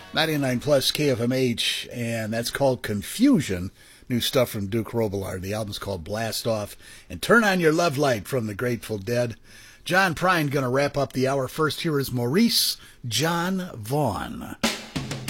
99 plus KFMH, and that's called Confusion. New stuff from Duke Robillard. The album's called Blast Off. And Turn On Your Love Light from the Grateful Dead. John Prine going to wrap up the hour. First, here is Maurice John Vaughn.